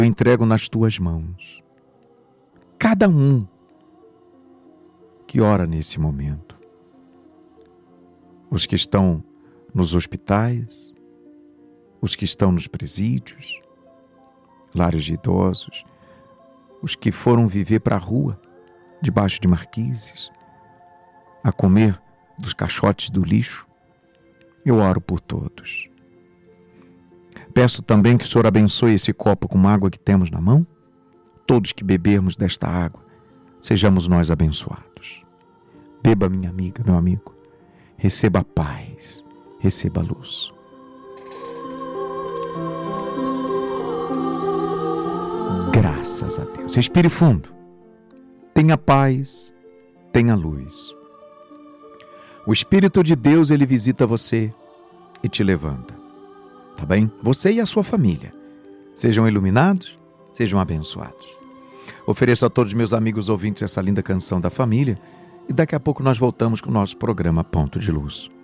eu entrego nas tuas mãos cada um que ora nesse momento. Os que estão nos hospitais, os que estão nos presídios, lares de idosos, os que foram viver para a rua, debaixo de marquises, a comer dos caixotes do lixo. Eu oro por todos. Peço também que o Senhor abençoe esse copo com água que temos na mão. Todos que bebermos desta água, sejamos nós abençoados. Beba, minha amiga, meu amigo. Receba a paz, receba a luz. Graças a Deus. Respire fundo. Tenha paz, tenha luz. O Espírito de Deus, ele visita você e te levanta. Tá bem? Você e a sua família. Sejam iluminados, sejam abençoados. Ofereço a todos os meus amigos ouvintes essa linda canção da família e daqui a pouco nós voltamos com o nosso programa Ponto de Luz.